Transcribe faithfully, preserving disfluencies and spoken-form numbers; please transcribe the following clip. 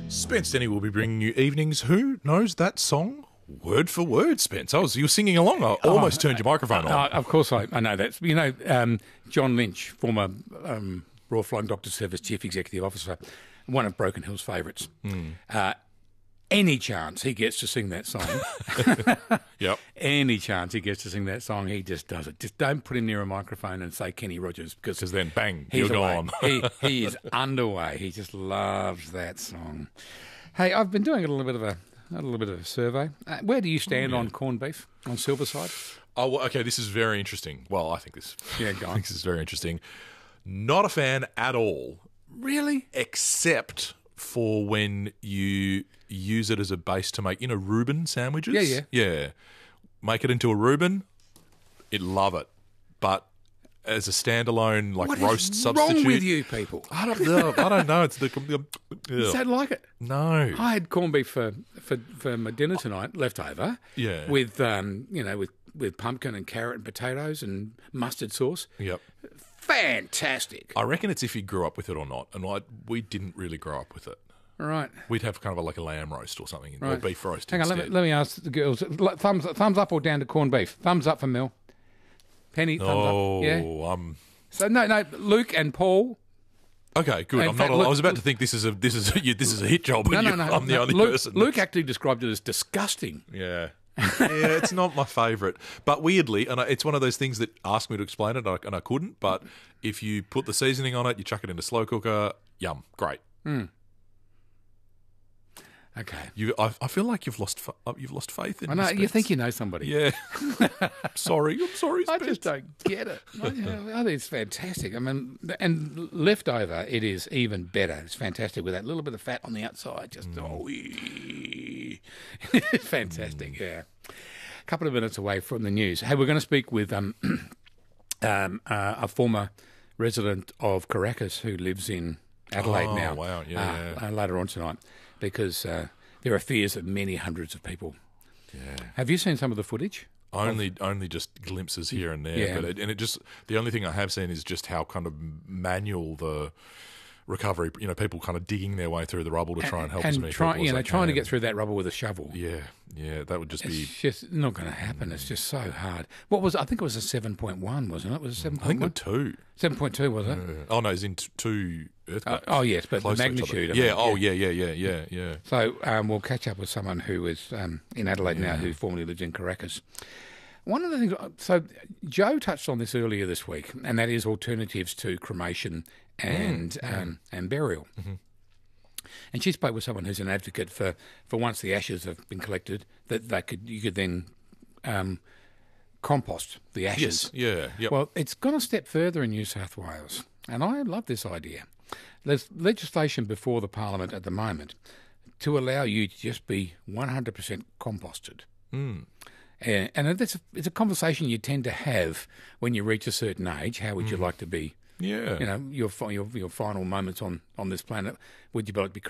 Spence Denny will be bringing you evenings. Who knows that song word for word, Spence? I was, you were singing along. I almost oh, turned your microphone uh, on. Uh, of course I, I know that. You know, um, John Lynch, former um, Royal Flying Doctor Service Chief Executive Officer, one of Broken Hill's favourites. Mm. Uh, any chance he gets to sing that song, yep. any chance he gets to sing that song, he just does it. Just don't put him near a microphone and say Kenny Rogers, because then, bang, he's you're away. gone. he, he is underway. He just loves that song. Hey, I've been doing a little bit of a, a little bit of a survey. Uh, where do you stand oh, yeah. on corned beef on Silverside? Oh, well, okay. This is very interesting. Well, I think this. Yeah, go on. This is very interesting. Not a fan at all. Really? Except for when you use it as a base to make, you know, Reuben sandwiches. Yeah, yeah, yeah. Make it into a Reuben. It love it, but as a standalone, like what roast is substitute. Wrong with you people? I don't know. I don't know. It's the. You don't like it? No. I had corned beef for, for, for my dinner tonight, leftover. Yeah. With um, you know, with, with pumpkin and carrot and potatoes and mustard sauce. Yep. Fantastic. I reckon it's if you grew up with it or not, and I, we didn't really grow up with it. Right. We'd have kind of a, like a lamb roast or something, right. or beef roast. Hang instead. on, let me, let me ask the girls. Thumbs thumbs up or down to corned beef? Thumbs up for Mel. Penny, thumbs oh, up. Yeah. Oh, um. So no, no, Luke and Paul. Okay, good. In I'm fact, not. Luke, I was about to think this is a this is a, yeah, this is a hit job. No, and no, you, no. I'm the no, only Luke, person. Luke actually described it as disgusting. Yeah. yeah, it's not my favourite. But weirdly, and it's one of those things that asked me to explain it, and I, and I couldn't. But if you put the seasoning on it, you chuck it in a slow cooker, yum, great. Mm. Okay. You, I, I feel like you've lost, you've lost faith in. I know. Spence. You think you know somebody? Yeah. sorry, I'm sorry. I Spence. just don't get it. I, I think it's fantastic. I mean, and leftover, it is even better. It's fantastic with that little bit of fat on the outside. Just mm. oh, it's fantastic. Mm. Yeah. A couple of minutes away from the news. Hey, we're going to speak with um, um, uh, a former resident of Caracas who lives in Adelaide oh, now. Wow. Yeah. Uh, yeah. Uh, later on tonight, because uh, there are fears of many hundreds of people. Yeah. Have you seen some of the footage? Only, only just glimpses here and there. Yeah. But it, and it just the only thing I have seen is just how kind of manual the recovery. You know, people kind of digging their way through the rubble to try and help and as many try, people you as know, they trying can. to get through that rubble with a shovel. Yeah, yeah, that would just it's be. It's just not going to happen. It's just so hard. What was? I think it was a seven point one, wasn't it? Was it seven I think point the one? two. Seven point two, was it? Yeah. Oh no, it's in t- two earthquakes. Uh, oh yes, but the magnitude. Of yeah. it, Oh yeah. yeah, yeah, yeah, yeah, yeah. So um, we'll catch up with someone who is um, in Adelaide yeah. now, who formerly lived in Caracas. One of the things, so Joe touched on this earlier this week, and that is alternatives to cremation and mm, um, yeah. and burial. Mm-hmm. And she spoke with someone who's an advocate for, for once the ashes have been collected, that they could you could then um, compost the ashes. Yes. Yeah. Yep. Well, it's gone a step further in New South Wales, and I love this idea. There's legislation before the Parliament at the moment to allow you to just be one hundred percent composted. Mm. And, and it's, a, it's a conversation you tend to have when you reach a certain age. How would mm. you like to be? Yeah. You know, your, your your final moments on, on this planet. Would you like to be